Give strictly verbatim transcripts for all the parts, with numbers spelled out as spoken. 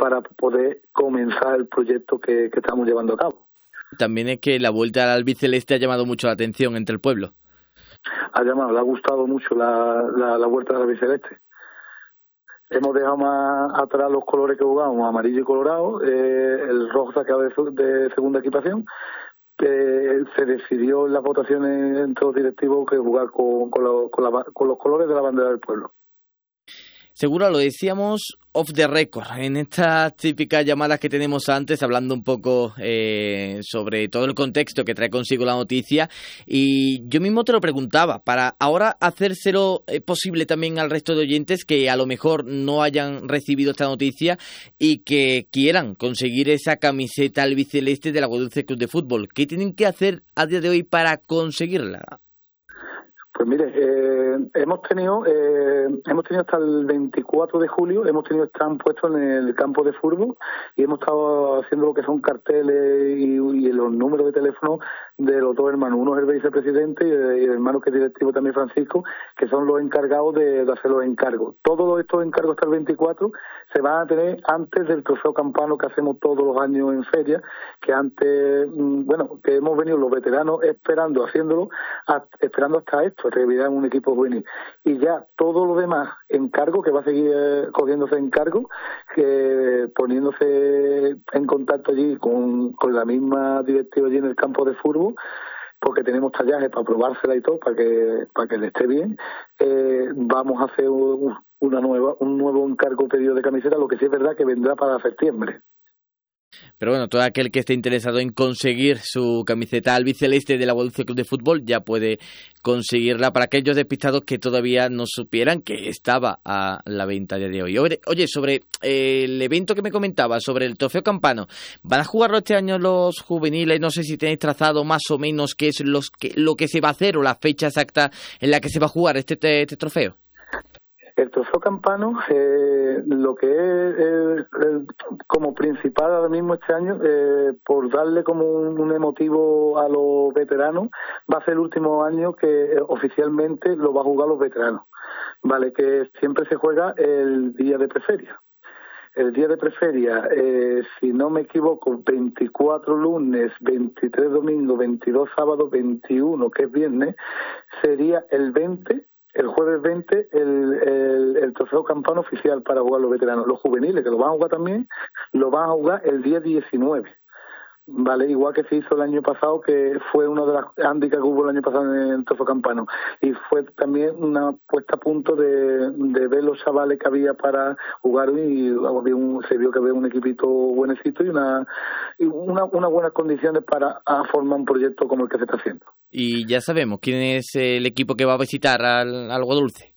para poder comenzar el proyecto que, que estamos llevando a cabo. También es que la vuelta al albiceleste ha llamado mucho la atención entre el pueblo. Ha llamado, le ha gustado mucho la, la, la vuelta al albiceleste. Hemos dejado más atrás los colores que jugábamos, amarillo y colorado, eh, el rojo sacado de, de segunda equipación. Eh, se decidió en las votaciones entre los directivos que jugar con, con, lo, con, la, con los colores de la bandera del pueblo. Seguro, lo decíamos off the record, en estas típicas llamadas que tenemos antes, hablando un poco eh, sobre todo el contexto que trae consigo la noticia, y yo mismo te lo preguntaba, para ahora hacérselo eh, posible también al resto de oyentes que a lo mejor no hayan recibido esta noticia y que quieran conseguir esa camiseta albiceleste del Aguadulce Club de Fútbol. ¿Qué tienen que hacer a día de hoy para conseguirla? Pues mire, eh, hemos tenido eh, hemos tenido hasta el veinticuatro de julio, hemos tenido stand puestos en el campo de fútbol y hemos estado haciendo lo que son carteles y, y los números de teléfono de los dos hermanos. Uno es el vicepresidente y el, y el hermano que es directivo también, Francisco, que son los encargados de, de hacer los encargos. Todos estos encargos hasta el veinticuatro se van a tener antes del trofeo Campano que hacemos todos los años en feria, que antes, bueno, que hemos venido los veteranos esperando, haciéndolo, a, esperando hasta esto, realidad en un equipo juvenil. Y ya todo lo demás encargo, que va a seguir eh, cogiéndose encargo, que poniéndose en contacto allí con, con la misma directiva allí en el campo de fútbol, porque tenemos tallajes para probársela y todo, para que para que le esté bien. Eh, vamos a hacer un, una nueva un nuevo encargo pedido de camiseta, lo que sí es verdad que vendrá para septiembre. Pero bueno, todo aquel que esté interesado en conseguir su camiseta albiceleste del Aguadulce Club de Fútbol ya puede conseguirla, para aquellos despistados que todavía no supieran que estaba a la venta de hoy. Oye, sobre el evento que me comentaba, sobre el trofeo Campano, ¿van a jugarlo este año los juveniles? No sé si tenéis trazado más o menos qué es los que, lo que se va a hacer o la fecha exacta en la que se va a jugar este, este, este trofeo. El trofeo Campano, eh, lo que es eh, eh, como principal ahora mismo este año, eh, por darle como un, un emotivo a los veteranos, va a ser el último año que eh, oficialmente lo va a jugar los veteranos, vale, que siempre se juega el día de preferia. El día de preferia, eh, si no me equivoco, veinticuatro lunes, veintitrés domingo, veintidós sábado, veintiuno, que es viernes, sería el veinte. El jueves veinte, el, el, el trofeo Campano oficial para jugar los veteranos. Los juveniles, que lo van a jugar también, lo van a jugar el día diecinueve. Vale, igual que se hizo el año pasado, que fue una de las handicas que hubo el año pasado en el trofeo Campano. Y fue también una puesta a punto de, de ver los chavales que había para jugar, y había un, se vio que había un equipito buenecito y una y una, unas buenas condiciones para a formar un proyecto como el que se está haciendo. Y ya sabemos quién es el equipo que va a visitar al, al Aguadulce.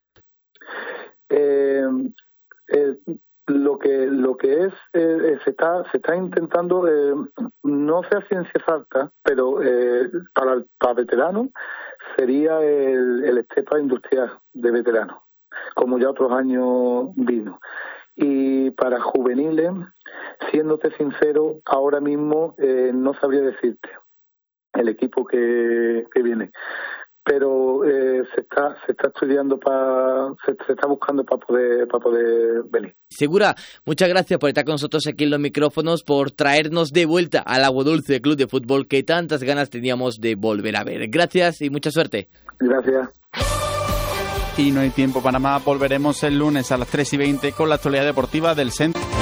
Eh, eh, lo que lo que es eh, se está se está intentando, eh, no sea ciencia exacta, pero eh, para para veteranos sería el, el Estepa Industrial de veteranos, como ya otros años vino. Y para juveniles, siéndote sincero, ahora mismo eh, no sabría decirte el equipo que, que viene, pero eh, se está se está estudiando para se, se está buscando para poder para poder venir. Segura, muchas gracias por estar con nosotros aquí en los micrófonos, por traernos de vuelta al Aguadulce Club de Fútbol que tantas ganas teníamos de volver a ver. Gracias y mucha suerte. Gracias. Y no hay tiempo para más, volveremos el lunes a las tres y veinte con la actualidad deportiva del centro.